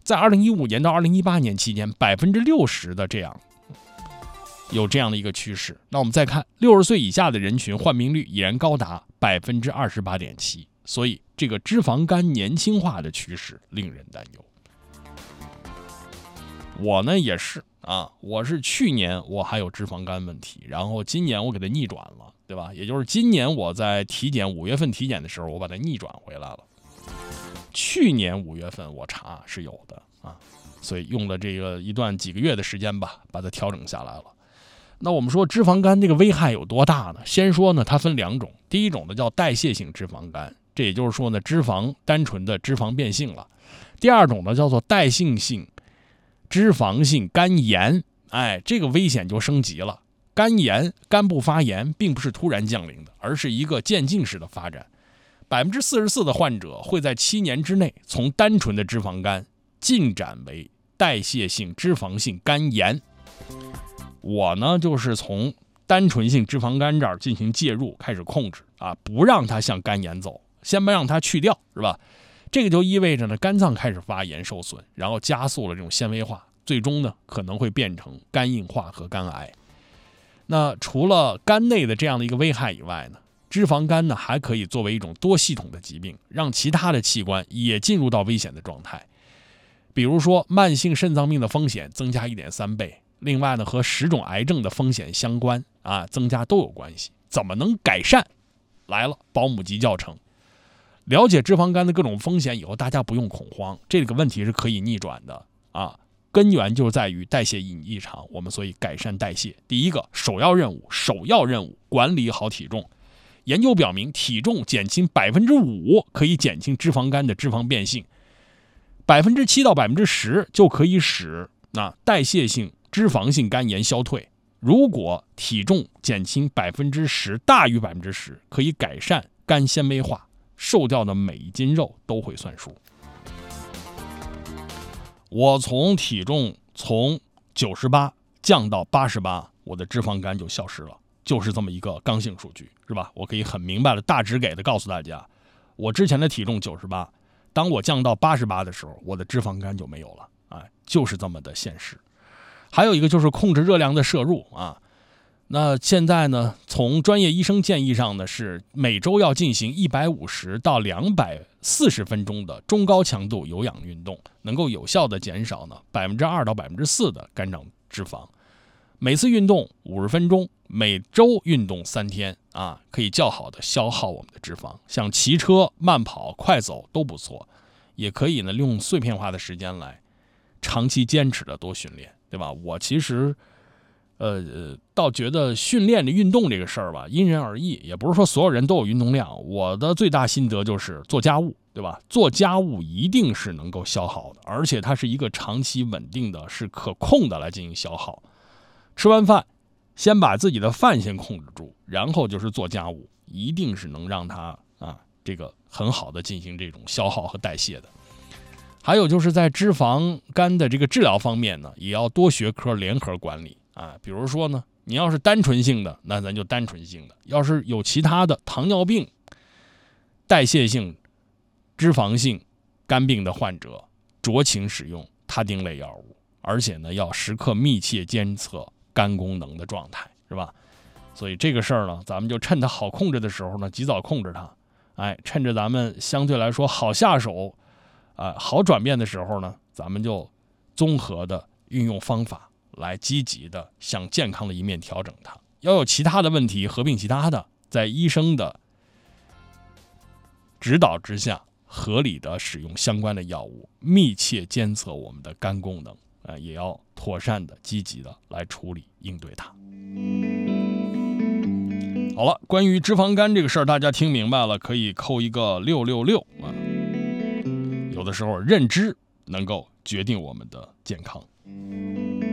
在2015年到2018年期间，60%的有这样的一个趋势。那我们再看60岁以下的人群患病率依然高达28.7%，所以这个脂肪肝年轻化的趋势令人担忧。我呢也是我是去年我还有脂肪肝问题，然后今年我给它逆转了，对吧？也就是今年我在5月份体检的时候，我把它逆转回来了。去年5月份我查是有的所以用了这个几个月的时间吧，把它调整下来了。那我们说脂肪肝这个危害有多大呢？先说呢，它分2种，第一种呢叫代谢性脂肪肝，这也就是说呢，单纯的脂肪变性了。第二种呢叫做代谢性脂肪性肝炎，这个危险就升级了。肝炎、肝部发炎并不是突然降临的，而是一个渐进式的发展。44%的患者会在7年之内从单纯的脂肪肝进展为代谢性脂肪性肝炎。我呢就是从单纯性脂肪肝这儿进行介入，开始控制不让它向肝炎走，先让它去掉，是吧？这个就意味着呢，肝脏开始发炎受损，然后加速了这种纤维化，最终呢可能会变成肝硬化和肝癌。那除了肝内的这样的一个危害以外呢，脂肪肝呢还可以作为一种多系统的疾病，让其他的器官也进入到危险的状态。比如说慢性肾脏病的风险增加 1.3 倍，另外呢和10种癌症的风险相关增加都有关系。怎么能改善？来了，保姆级教程。了解脂肪肝的各种风险以后，大家不用恐慌，这个问题是可以逆转的根源就在于代谢异常，我们所以改善代谢。第一个首要任务，管理好体重。研究表明，体重减轻 5% 可以减轻脂肪肝的脂肪变性， 7%到 10% 就可以使代谢性脂肪性肝炎消退。如果体重减轻 10%大于 10%， 可以改善肝纤维化，瘦掉的每一斤肉都会算数。我从体重从98降到88，我的脂肪肝就消失了，就是这么一个刚性数据，是吧？我可以很明白的大致给的告诉大家，我之前的体重98，当我降到88的时候，我的脂肪肝就没有了，就是这么的现实。还有一个就是控制热量的摄入那现在呢，从专业医生建议上呢，是每周要进行150到240分钟的中高强度有氧运动，能够有效的减少呢2%到4%的肝脏脂肪。每次运动50分钟，每周运动3天可以较好的消耗我们的脂肪。像骑车、慢跑、快走都不错，也可以呢利用碎片化的时间来长期坚持的多训练，对吧？我其实倒觉得训练的运动这个事儿吧，因人而异，也不是说所有人都有运动量。我的最大心得就是做家务，对吧？做家务一定是能够消耗的，而且它是一个长期稳定的，是可控的来进行消耗。吃完饭，先把自己的饭先控制住，然后就是做家务，一定是能让它这个很好的进行这种消耗和代谢的。还有就是在脂肪肝的这个治疗方面呢，也要多学科联合管理比如说呢，你要是单纯性的，那咱就单纯性的；要是有其他的糖尿病、代谢性脂肪性肝病的患者，酌情使用他汀类药物，而且呢要时刻密切监测肝功能的状态，是吧？所以这个事儿呢，咱们就趁它好控制的时候呢，及早控制它。趁着咱们相对来说好下手好转变的时候呢，咱们就综合的运用方法来积极的向健康的一面调整它。要有其他的问题合并其他的，在医生的指导之下，合理的使用相关的药物，密切监测我们的肝功能也要妥善的积极的来处理应对它。好了，关于脂肪肝这个事儿，大家听明白了，可以扣一个666有的时候认知能够决定我们的健康。